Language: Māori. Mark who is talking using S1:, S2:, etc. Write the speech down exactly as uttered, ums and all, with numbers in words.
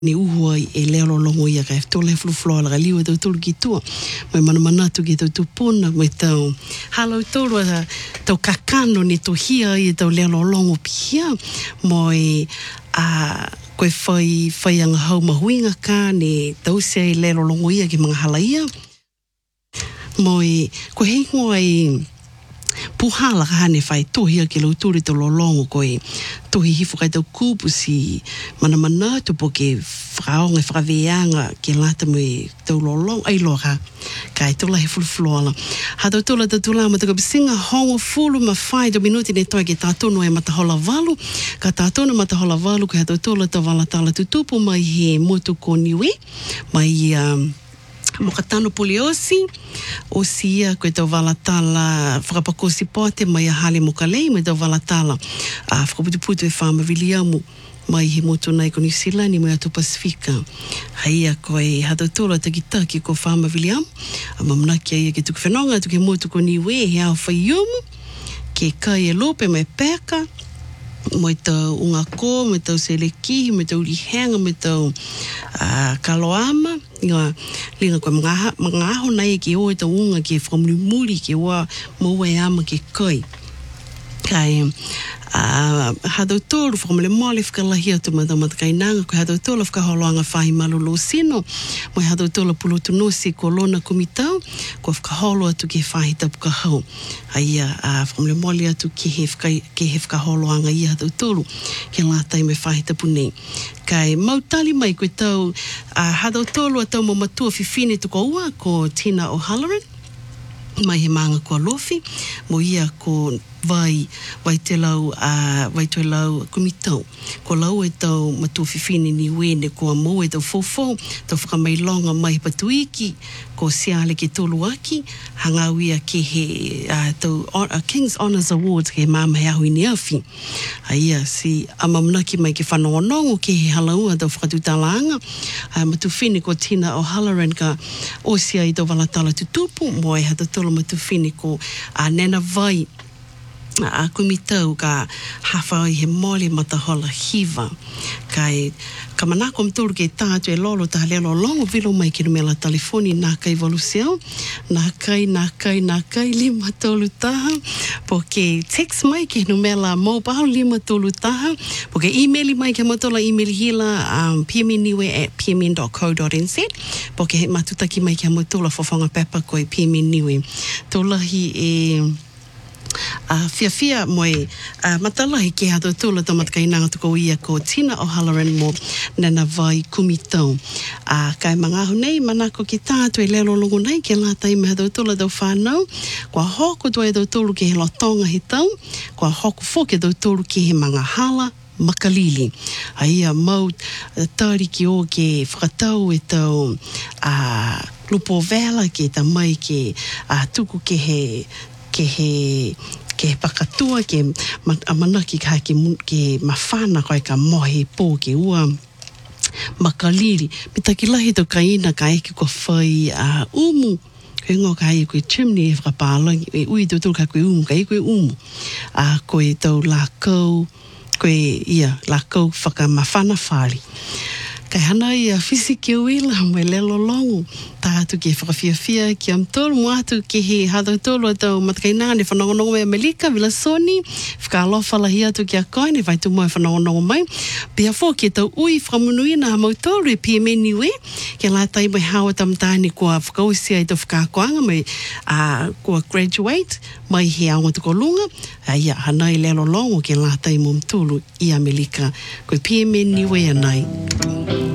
S1: ni uhua e leo longo ia ka tole flu flo la liu do tul ki tu mai mana mana tu ki tu pona mai tau halo tolu to kakano ni to hia i to leo longo pia moi a koe fai fai anga hau mahuinga ka ni tau se leo longo ia ki mga halaia moi ko hei ngoi puhala ka hane fai tohia ke lau turi to lolongo koe tohi hifu kai tau kupu si mana mana tu po ke whaonga whakaweanga ke lata me tau lolongo ai loha kai tola he fulu fuluala ha tau tola tau tula ma tau bisinga hongo fulu ma fai do minuti ne toa ke tātono e matahola walu ka tātono matahola walu ka tau tola tau walatala tutupu mai he motu ko niwe mai um, Mokatano poliosi o sia koe tau walatala whakapakosi pote mai a hale mokalei mai tau walatala a whakaputuputu e whama viliamu mai he moto nai ko New Zealand mai atu Pasifika haia koe hatautola takitaki ko whama viliamu a mamnaki aia ke tuku whenonga tuke moto ko niwe he au whaiumu ke kai e lope mai peka mai tau unga ko, mai tau seleki, mai tau lihenga, mai tau uh, kaloama. Inga, linga koe mga, mga aho nai ke oe tau unga ke whamuri muri ke oa maua e ama ke kai. Kai, uh, hadau tolu, whakamale mole whakalahi atu mata mata kai nanga, koe hadau tolu whakaholoanga whahi malolo sino, moi hadau tolu pulotu nosi ko lona komitau, ko whakaholo atu ke whahi tapuka hau. Aia, uh, whakamale mole atu ke he, whaka, ke he whakaholoanga ia hadau tolu, ke lātai me whahi tapu nei. Kai, mautali mai koe tau, uh, hadau tolu a tau mamatua whiwhine tuko ua, ko Tina O'Halloran, mai he manga ko lofi, mo ia ko vai vai te lau a uh, vai te lau komitau ko lau e tau matu fifine ni wene ko mo e tau fofo tau whakamai longa mai patuiki ko siale ke tolu aki hangawia ke he uh, tau uh, King's Honours Awards ke mama he ahui ni awhi aia si amamnaki mai ke whanongonongo ke he halaua tau whakatutalanga uh, matu fine ko Tina O'Halloran ka osia i tau walatala tutupu mo e hata tolo matu fine ko uh, nena vai a komitau ka hawhau i he mole matahola hiva. Kai kamanako mtulu ke tātu e lolo taha lelo longo vilo mai ki numela telefoni nā kai valuseo, nā kai, nā kai, nā kai, lima tolu taha, po ke text mai ki numela mobile lima tolu taha, po ke emaili mai ke matola email hila um, pmniwe at pmn dot co dot n z, po ke matutaki mai ke matola whawhanga pepa koe pmniwe. Tolahi e Uh, fia fia moe uh, matalahi ke hato tula to matkai nanga tuko ia ko Tina O'Halloran mo nana vai kumitau. Uh, kai mangahu nei manako ki tātu e lelo longo nei ke lātai me hato tula tau whanau. Kua hoko to e tau tulu ke he lotonga he tau. Kua hoko fo ke tau tulu ke he mga hala makalili. Aia mau uh, tari ki o ke whakatau e tau uh, lupo vela ke ta mai ke uh, tuku ke he ke he ke pakatua ke amanaki ka ke ke mafana koe ka mohe po ke ua makaliri pitakilahi to kaina ka eki ko fai a uh, umu ke ngo ka i koe chimney e whakapala e ui to ka koe umu ka i koe umu a uh, koe tau lākau koe ia lākau whakamafana whali kai hana ia fisi ke uila mai lelo longo tātu ke whakawhiawhia ki am tolu moatu ke he hadau tolu atau matakainanga ne whanongonongo mai Amelika Vila Soni whakalofa lahi atu ki a koe ne whaitu mai whanongonongo mai pia fo ke tau ui whakamunuina ha mau tolu e P M niwe ke lātai mai hawa tamtani kua whakausia i tau whakakoanga mai uh, kua graduate mai he aunga tuko lunga ia hana i lelo longo ke lātai mum tolu i Amelika koe P M niwe anai